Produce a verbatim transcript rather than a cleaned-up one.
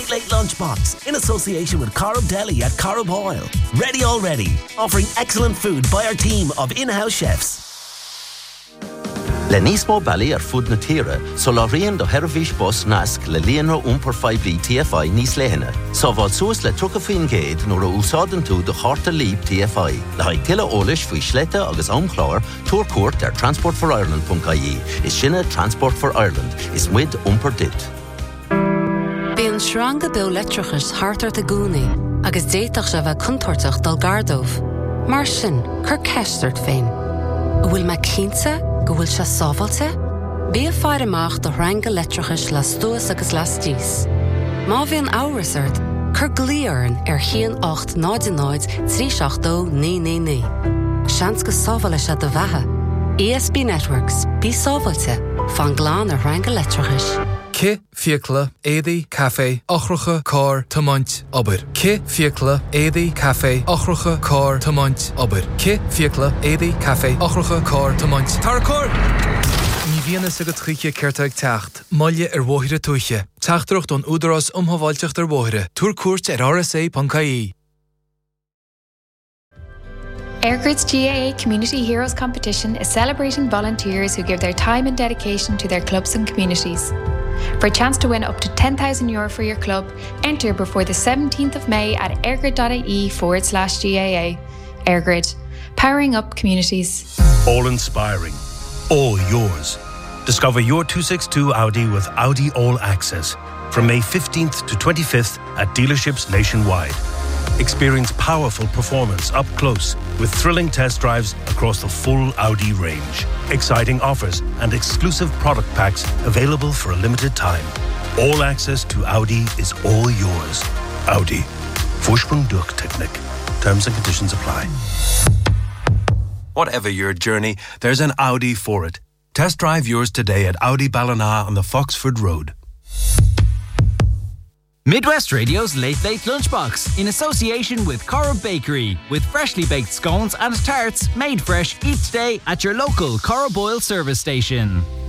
Late Late Lunchbox in association with Corrib Deli at Corrib Oil. Ready already, offering excellent food by our team of in-house chefs. Le nísmó bailí ar fud na tíre, so lá rion do Hervís bus nasc le líonra úmpar fibrí T F I níos léhanna. So bháil suas le trucha faoin géad nuair a úsáidan tú do charta líb T F I. Le haid tuile eolais faoi sléite agus aomchláir, túr cuairt ar transport for ireland dot I E. Is sinne Transport for Ireland, is muid úmpar dit. Bíonn sranga beag letrachas hartar de gúnaí, agus déiteach se bheith contortach dal gardómh. Mar sin, cur ceistart féin. Bhfuil me clínte, go bhfuil se sábhailte? Bí a fear amach do ranga letrachas le stúas agus le stíos. Má bhíonn áras ort, cur glíoran ar chéan ocht náid náid trí seach dó ní ní ní. Seans go sábhaile se do bheithe. E S B Networks, bí sábhailte, fan gláán a ranga letrachas. Ki fiacla édaí café ochracha cór tamáint obair. Ki fiacla édaí café ochracha cór tamáint obair. Ki fiacla édaí café ochracha cór tamáint. Tar cór! Ní bhíonna sa go tríe ceirteag teacht, maille ar bmhóithre tuaiche. Teachtarocht don údarás umhaváilteach ar bmhóithre. Túr cuairt ar R S A dot I E. Airgrid's G A A Community Heroes Competition is celebrating volunteers who give their time and dedication to their clubs and communities. For a chance to win up to ten thousand euro for your club, enter before the seventeenth of May at airgrid.ie forward slash GAA. Airgrid, powering up communities. All inspiring, all yours. Discover your two sixty-two Audi with Audi All Access from May fifteenth to twenty-fifth at dealerships nationwide. Experience powerful performance up close with thrilling test drives across the full Audi range. Exciting offers and exclusive product packs available for a limited time. All access to Audi is all yours. Audi. Vorsprung durch Technik. Terms and conditions apply. Whatever your journey, there's an Audi for it. Test drive yours today at Audi Ballina on the Foxford Road. Midwest Radio's Late Late Lunchbox in association with Corrib Bakery, with freshly baked scones and tarts made fresh each day at your local Corrib Oil service station.